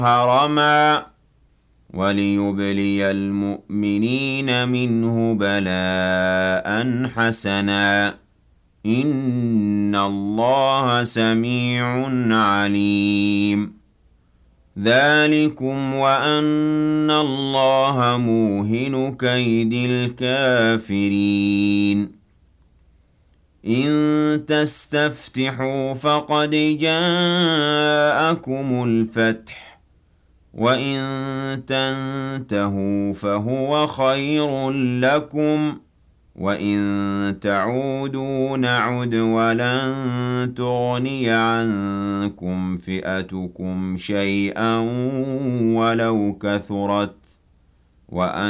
هَرَمًا وَلِيُبْلِيَ الْمُؤْمِنِينَ مِنْهُ بَلَاءً حَسَنًا ۚ إِنَّ اللَّهَ سَمِيعٌ عَلِيمٌ ذَٰلِكُمْ وَأَنَّ اللَّهَ مُوهِنُ كَيْدِ الْكَافِرِينَ إِن تَسْتَفْتِحُوا فَقَدْ جَاءَكُمُ الْفَتْحُ ۖ وَإِن تَنتَهُوا فَهُوَ خَيْرٌ لَّكُمْ ۖ وَإِن تَعُودُوا نَعُدْ وَلَن تُغْنِيَ عَنكُمْ فِئَتُكُمْ شَيْئًا وَلَوْ كَثُرَتْ ۚ وَأَنَّ